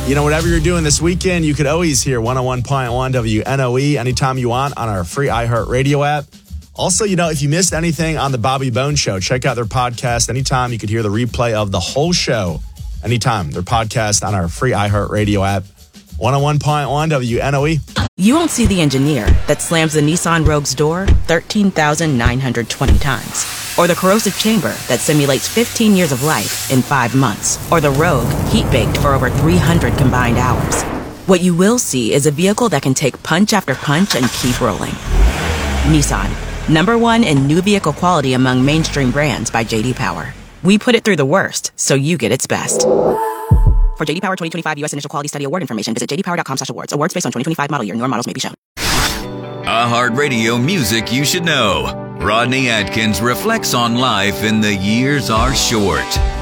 Whatever you're doing this weekend, you could always hear 101.1 WNOE anytime you want on our free iHeartRadio app. Also, if you missed anything on the Bobby Bones Show, check out their podcast anytime. You could hear the replay of the whole show anytime. Their podcast on our free iHeartRadio app. 101.1 WNOE. You won't see the engineer that slams the Nissan Rogue's door 13,920 times. Or the corrosive chamber that simulates 15 years of life in 5 months. Or the Rogue heat-baked for over 300 combined hours. What you will see is a vehicle that can take punch after punch and keep rolling. Nissan, #1 in new vehicle quality among mainstream brands by J.D. Power. We put it through the worst, so you get its best. For J.D. Power 2025 U.S. Initial Quality Study Award information, visit jdpower.com/awards. Awards based on 2025 model year. Newer models may be shown. iHeartRadio music you should know. Rodney Atkins reflects on life in The Years Are Short.